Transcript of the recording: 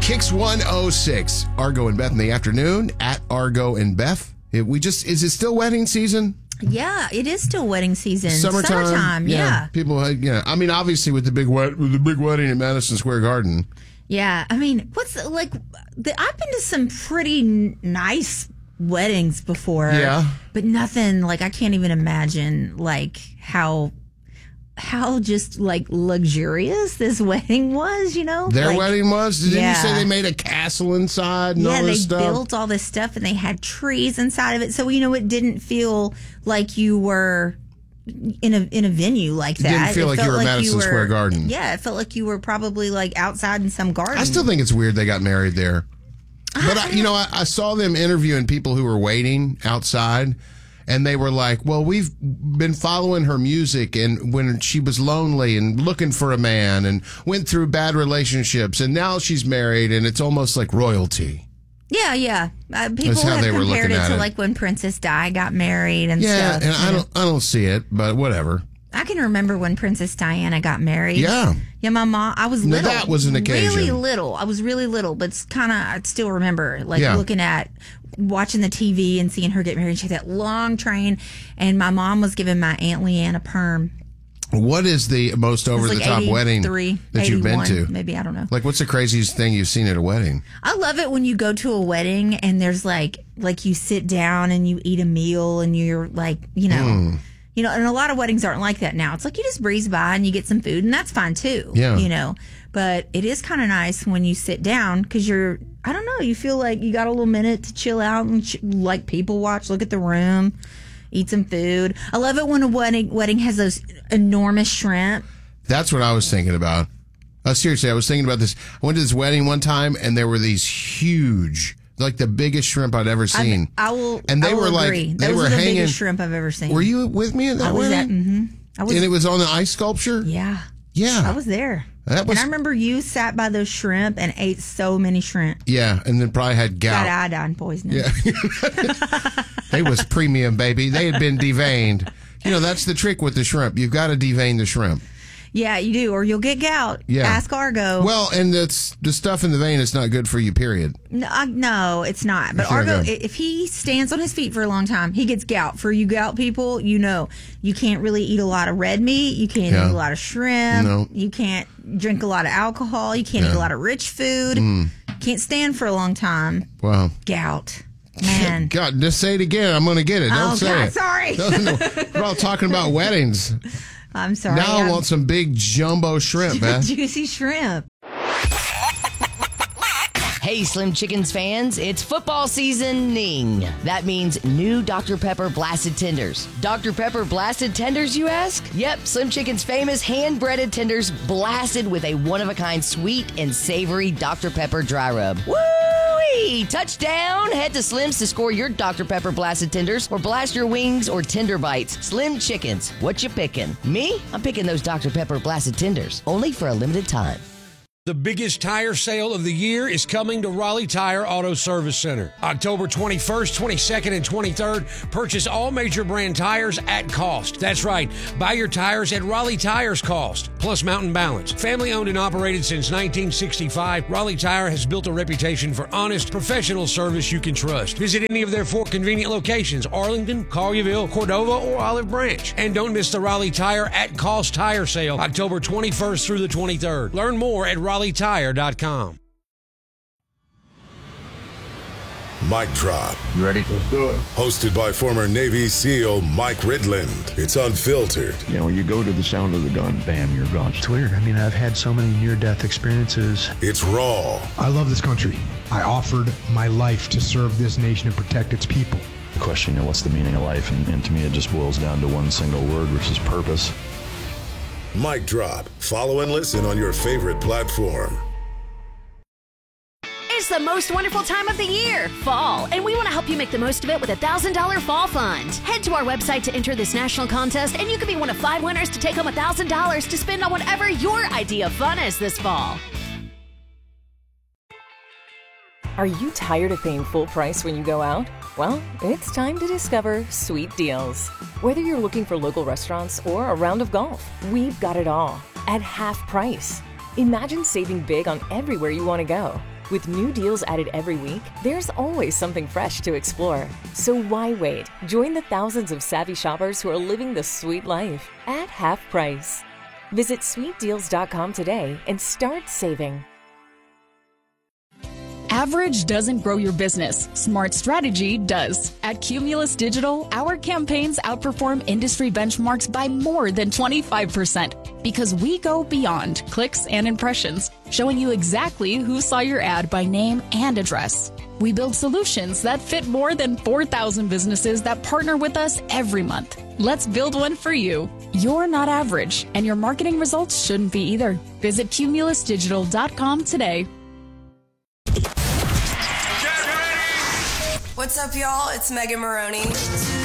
Kicks 106. Argo and Beth in the afternoon at Argo and Beth. Is it still wedding season? Yeah, it is still wedding season. Summertime. Yeah. People, I mean, obviously with the big wedding at Madison Square Garden. Yeah. I mean, I've been to some pretty nice weddings before. Yeah. But nothing, I can't even imagine, how just luxurious this wedding was, Their wedding was? Didn't you say Yeah. they made a castle inside and all this stuff? Yeah, they built all this stuff and they had trees inside of it. So, it didn't feel like you were in a venue like that. It didn't feel like you were at Madison Square Garden. Yeah, it felt like you were probably outside in some garden. I still think it's weird they got married there. But, I saw them interviewing people who were waiting outside. And they were like, well, we've been following her music and when she was lonely and looking for a man and went through bad relationships and now she's married and it's almost like royalty. Yeah, yeah. People That's how have they were compared looking it at to it. when Princess Di got married and Yeah, stuff. and I don't see it, but whatever. I can remember when Princess Diana got married. Yeah. Yeah, my mom, I was little. That was an occasion. Really little. I was really little, but it's I still remember, watching the TV and seeing her get married. She had that long train, and my mom was giving my Aunt Leanne a perm. What is the most over-the-top wedding that you've been to? Maybe, I don't know. What's the craziest thing you've seen at a wedding? I love it when you go to a wedding and there's you sit down and you eat a meal and you're and a lot of weddings aren't like that now. It's you just breeze by and you get some food and that's fine too. Yeah. But it is kind of nice when you sit down because I don't know, you feel like you got a little minute to chill out and people watch, look at the room, eat some food. I love it when a wedding has those enormous shrimp. That's what I was thinking about. Seriously, I was thinking about this. I went to this wedding one time and there were these huge, the biggest shrimp I'd ever seen. I will agree. They Those were are the hanging. biggest shrimp I've ever seen. Were you with me at that wedding? And it was on the ice sculpture? Yeah. Yeah. I was there. And I remember you sat by those shrimp and ate so many shrimp. Yeah, and then probably had gout. Got iodine poisoning. Yeah. They was premium, baby. They had been deveined. That's the trick with the shrimp. You've got to devein the shrimp. Yeah, you do, or you'll get gout. Yeah. Ask Argo. Well, and the stuff in the vein is not good for you, period. No, it's not. But Argo, if he stands on his feet for a long time, he gets gout. For you gout people, you can't really eat a lot of red meat. You can't eat a lot of shrimp. No. You can't drink a lot of alcohol. You can't eat a lot of rich food. Can't stand for a long time. Wow. Gout. Man. God, just say it again. I'm going to get it. Don't say it. Sorry. We're all talking about weddings. I'm sorry. Now I want some big jumbo shrimp, man. Juicy shrimp. Hey, Slim Chickens fans, it's football seasoning. That means new Dr. Pepper Blasted Tenders. Dr. Pepper Blasted Tenders, you ask? Yep, Slim Chicken's famous hand-breaded tenders blasted with a one-of-a-kind sweet and savory Dr. Pepper dry rub. Woo-wee! Touchdown! Head to Slim's to score your Dr. Pepper Blasted Tenders or blast your wings or tender bites. Slim Chickens, what you picking? Me? I'm picking those Dr. Pepper Blasted Tenders, only for a limited time. The biggest tire sale of the year is coming to Raleigh Tire Auto Service Center. October 21st, 22nd, and 23rd, purchase all major brand tires at cost. That's right, buy your tires at Raleigh Tire's cost, plus Mountain Balance. Family owned and operated since 1965, Raleigh Tire has built a reputation for honest, professional service you can trust. Visit any of their 4 convenient locations, Arlington, Collierville, Cordova, or Olive Branch. And don't miss the Raleigh Tire at Cost Tire Sale, October 21st through the 23rd. Learn more at RaleighTire.com. Mic Drop. You ready? Let's do it. Hosted by former Navy SEAL Mike Ridland. It's unfiltered. You go to the sound of the gun, bam, you're gone. It's weird. I've had so many near-death experiences. It's raw. I love this country. I offered my life to serve this nation and protect its people. The question, what's the meaning of life? And to me, it just boils down to one single word, which is purpose. Mic Drop. Follow and listen on your favorite platform. It's the most wonderful time of the year, fall, and we want to help you make the most of it with a $1,000 fall fund. Head to our website to enter this national contest, and you could be one of 5 winners to take home $1,000 to spend on whatever your idea of fun is this fall. Are you tired of paying full price when you go out? Well, it's time to discover Sweet Deals. Whether you're looking for local restaurants or a round of golf, we've got it all at half price. Imagine saving big on everywhere you want to go. With new deals added every week, there's always something fresh to explore. So why wait? Join the thousands of savvy shoppers who are living the sweet life at half price. Visit sweetdeals.com today and start saving. Average doesn't grow your business. Smart strategy does. At Cumulus Digital, our campaigns outperform industry benchmarks by more than 25% because we go beyond clicks and impressions, showing you exactly who saw your ad by name and address. We build solutions that fit more than 4,000 businesses that partner with us every month. Let's build one for you. You're not average, and your marketing results shouldn't be either. Visit cumulusdigital.com today. What's up, y'all? It's Megan Maroney.